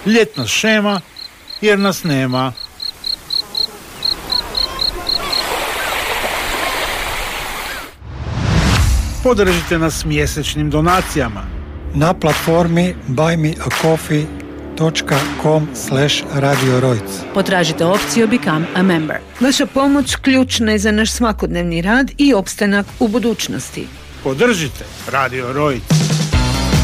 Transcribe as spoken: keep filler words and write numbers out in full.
Ljetna šema, jer nas nema. Podržite nas mjesečnim donacijama na platformi buy me a coffee dot com slash radio rojc. Potražite opciju Become a Member. Vaša pomoć ključna je za naš svakodnevni rad i opstanak u budućnosti. Podržite Radio Rojc.